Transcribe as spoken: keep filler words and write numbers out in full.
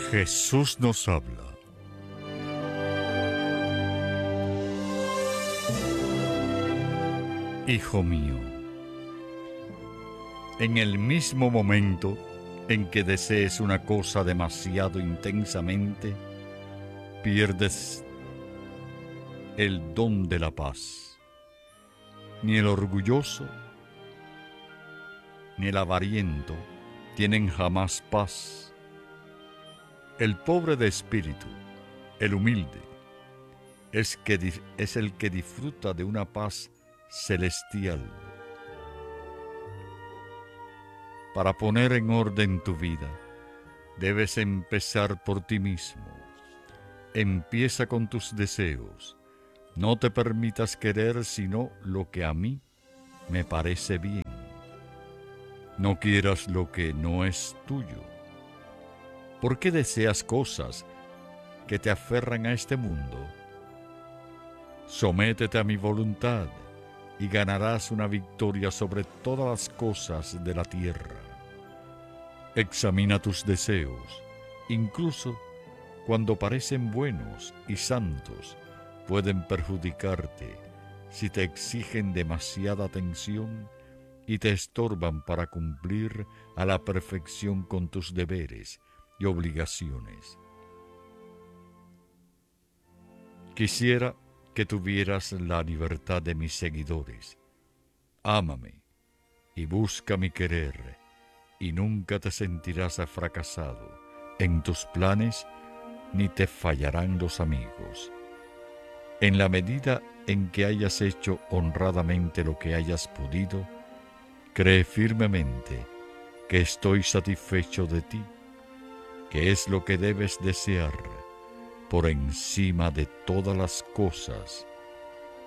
Jesús nos habla. Hijo mío, en el mismo momento en que desees una cosa demasiado intensamente, pierdes el don de la paz. Ni el orgulloso ni el avariento tienen jamás paz. El pobre de espíritu, el humilde, es, que, es el que disfruta de una paz celestial. Para poner en orden tu vida, debes empezar por ti mismo. Empieza con tus deseos. No te permitas querer sino lo que a mí me parece bien. No quieras lo que no es tuyo. ¿Por qué deseas cosas que te aferran a este mundo? Sométete a mi voluntad y ganarás una victoria sobre todas las cosas de la tierra. Examina tus deseos, incluso cuando parecen buenos y santos, pueden perjudicarte si te exigen demasiada atención y te estorban para cumplir a la perfección con tus deberes y obligaciones. Quisiera que tuvieras la libertad de mis seguidores. Ámame y busca mi querer, y nunca te sentirás fracasado en tus planes, ni te fallarán los amigos. En la medida en que hayas hecho honradamente lo que hayas podido, cree firmemente que estoy satisfecho de ti, que es lo que debes desear por encima de todas las cosas